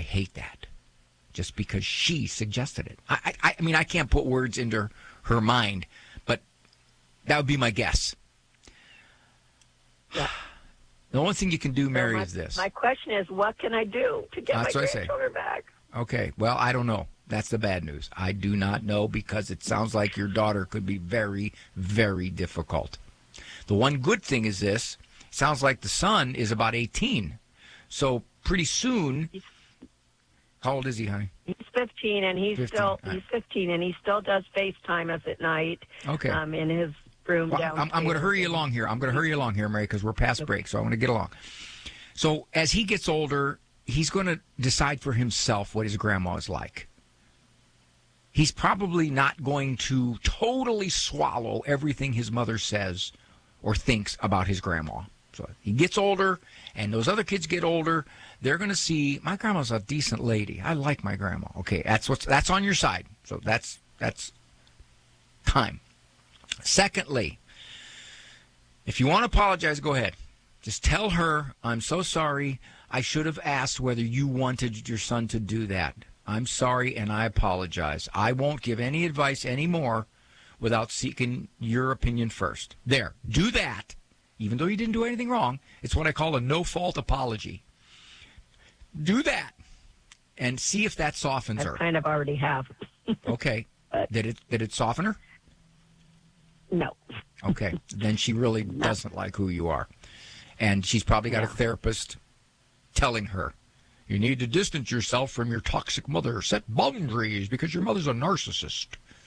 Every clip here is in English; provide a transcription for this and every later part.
hate that just because she suggested it. I mean, I can't put words into her mind, but that would be my guess. Yeah. The only thing you can do, Mary, is this. My question is, what can I do to get my grandchildren back? Okay, well, I don't know. That's the bad news. I do not know because it sounds like your daughter could be very, very difficult. The one good thing is this. It sounds like the son is about 18. So pretty soon, how old is he, honey? He's 15, and he's 15, and he still does FaceTime us at night. Okay. In his room downstairs. I'm going to hurry you along here. Mary, because we're past break, so I want to get along. So as he gets older, he's going to decide for himself what his grandma is like. He's probably not going to totally swallow everything his mother says or thinks about his grandma. So he gets older, and those other kids get older. They're going to see, my grandma's a decent lady. I like my grandma. Okay, that's on your side. So that's time. Secondly, if you want to apologize, go ahead. Just tell her, I'm so sorry. I should have asked whether you wanted your son to do that. I'm sorry, and I apologize. I won't give any advice anymore without seeking your opinion first. There, do that. Even though you didn't do anything wrong, it's what I call a no-fault apology. Do that, and see if that softens her. I kind of already have. Okay. Did it soften her? No. Okay. Then she really doesn't like who you are. And she's probably got a therapist telling her, you need to distance yourself from your toxic mother. Set boundaries because your mother's a narcissist.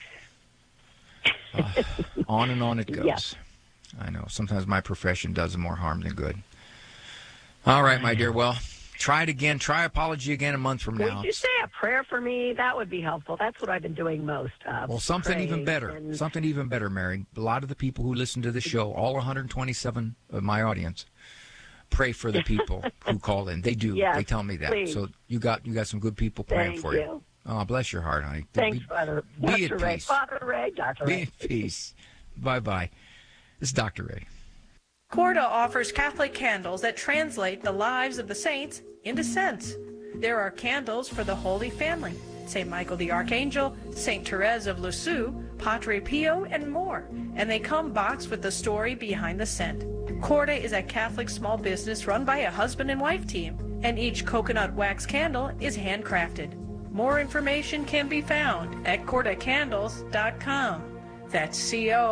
On and on it goes. Yes. I know. Sometimes my profession does more harm than good. All right, my dear. Well, try it again. Try apology again a month from now. Would you say a prayer for me? That would be helpful. That's what I've been doing most. Well, something even better. Something even better, Mary. A lot of the people who listen to the show, all 127 of my audience, pray for the people who call in. They do. Yes, they tell me that. Please. So you got some good people praying for you. Oh, bless your heart, honey. Thanks, Father. Be Dr. at Ray. peace. Father Ray, Dr. Ray. Be at peace. Bye-bye. This is Dr. Ray. Corda offers Catholic candles that translate the lives of the saints into scents. There are candles for the Holy Family, St. Michael the Archangel, St. Therese of Lisieux, Padre Pio, and more. And they come boxed with the story behind the scent. Corda is a Catholic small business run by a husband and wife team, and each coconut wax candle is handcrafted. More information can be found at cordacandles.com. That's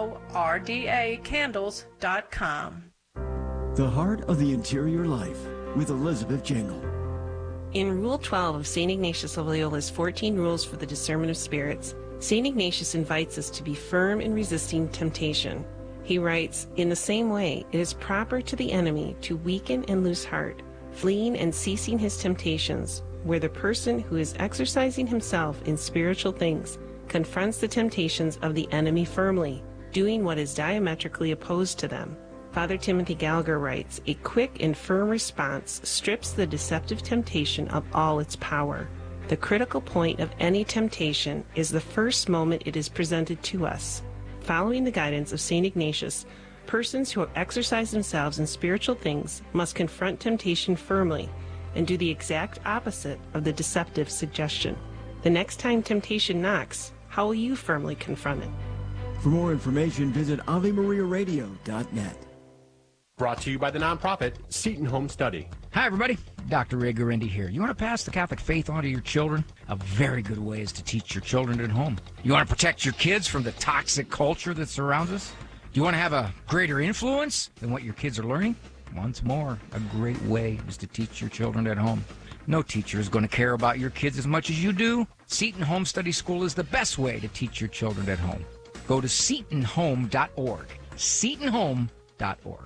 CORDA candles.com. The Heart of the Interior Life with Elizabeth Jangle. In Rule 12 of St. Ignatius of Loyola's 14 Rules for the Discernment of Spirits, St. Ignatius invites us to be firm in resisting temptation. He writes, in the same way, it is proper to the enemy to weaken and lose heart, fleeing and ceasing his temptations, where the person who is exercising himself in spiritual things confronts the temptations of the enemy firmly, doing what is diametrically opposed to them. Father Timothy Gallagher writes, a quick and firm response strips the deceptive temptation of all its power. The critical point of any temptation is the first moment it is presented to us. Following the guidance of St. Ignatius, persons who have exercised themselves in spiritual things must confront temptation firmly and do the exact opposite of the deceptive suggestion. The next time temptation knocks, how will you firmly confront it? For more information, visit AveMariaRadio.net. Brought to you by the nonprofit Seton Home Study. Hi, everybody. Dr. Ray Guarendi here. You want to pass the Catholic faith on to your children? A very good way is to teach your children at home. You want to protect your kids from the toxic culture that surrounds us? Do you want to have a greater influence than what your kids are learning? Once more, a great way is to teach your children at home. No teacher is going to care about your kids as much as you do. Seton Home Study School is the best way to teach your children at home. Go to setonhome.org. setonhome.org.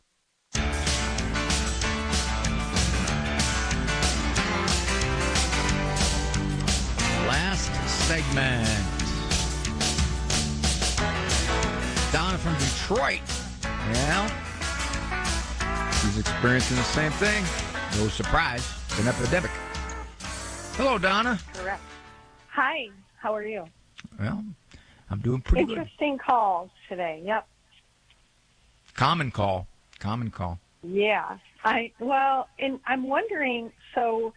Last segment. Donna from Detroit. Well, she's experiencing the same thing. No surprise. It's an epidemic. Hello, Donna. Correct. Hi. How are you? Well, I'm doing pretty good. Interesting calls today. Yep. Common call. Yeah. I'm wondering, so